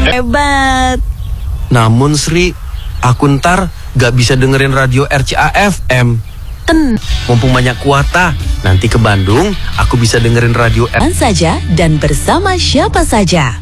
Hebat. Namun Sri, aku ntar gak bisa dengerin radio RCA FM. Mumpung banyak kuota, nanti ke Bandung aku bisa dengerin radio saja dan bersama siapa saja.